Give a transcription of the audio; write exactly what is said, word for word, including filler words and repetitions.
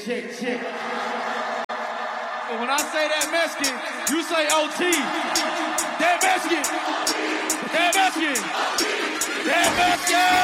Check, check. But when I say that Mexican, you say O T. That Mexican. That Mexican. That Mexican.